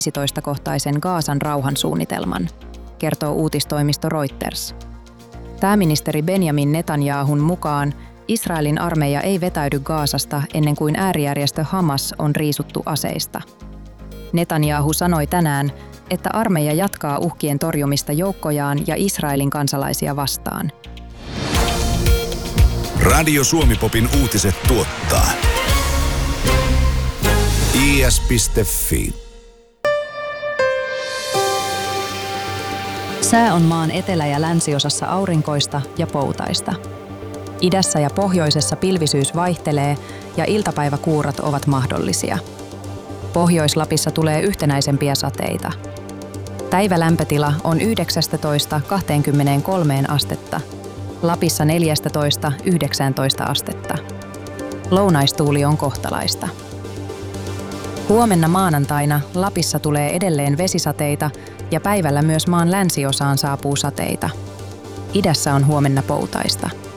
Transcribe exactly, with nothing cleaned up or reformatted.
viisitoista-kohtaisen Gazan rauhansuunnitelman, kertoo uutistoimisto Reuters. Pääministeri Benjamin Netanyahun mukaan Israelin armeija ei vetäydy Gazasta ennen kuin äärijärjestö Hamas on riisuttu aseista. Netanyahu sanoi tänään, että armeija jatkaa uhkien torjumista joukkojaan ja Israelin kansalaisia vastaan. Radio Suomi-popin uutiset tuottaa i s piste f i. Sää on maan etelä- ja länsiosassa aurinkoista ja poutaista. Idässä ja pohjoisessa pilvisyys vaihtelee ja iltapäiväkuurat ovat mahdollisia. Pohjois-Lapissa tulee yhtenäisempiä sateita. Päivälämpötila on yhdeksäntoista kaksikymmentäkolme astetta, Lapissa neljätoista yhdeksäntoista astetta. Lounaistuuli on kohtalaista. Huomenna maanantaina Lapissa tulee edelleen vesisateita ja päivällä myös maan länsiosaan saapuu sateita. Idässä on huomenna poutaista.